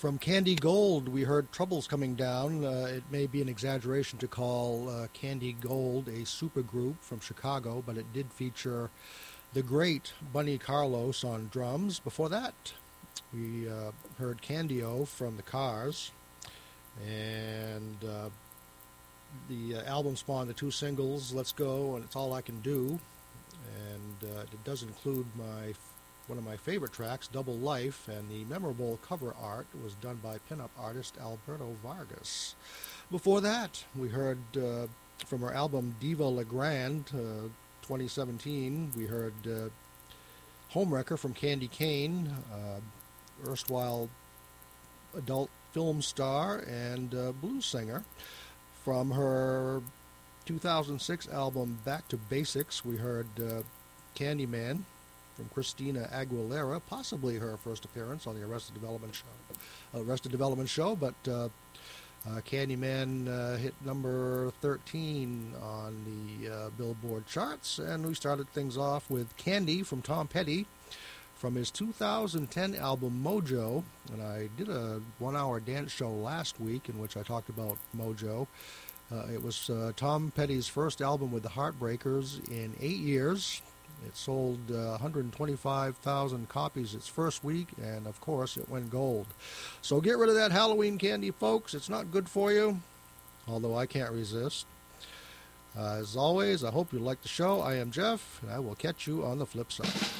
From Candy Gold, we heard Troubles Coming Down. It may be an exaggeration to call Candy Gold a supergroup from Chicago, but it did feature the great Bunny Carlos on drums. Before that, we heard Candy-O from the Cars, and the album spawned the two singles, Let's Go and It's All I Can Do, and it does include one of my favorite tracks, Double Life, and the memorable cover art was done by pinup artist Alberto Vargas. Before that, we heard from her album Diva La Grande, 2017, we heard Homewrecker from Candy Kane, erstwhile adult film star and blues singer. From her 2006 album Back to Basics, we heard Candyman from Christina Aguilera, possibly her first appearance on the Arrested Development show, but Candyman hit number 13 on the Billboard charts, and we started things off with Candy from Tom Petty from his 2010 album Mojo, and I did a one-hour dance show last week in which I talked about Mojo. It was Tom Petty's first album with the Heartbreakers in 8 years. It sold 125,000 copies its first week, and of course it went gold. So get rid of that Halloween candy, folks. It's not good for you, although I can't resist. As always, I hope you like the show. I am Jeff, and I will catch you on the flip side.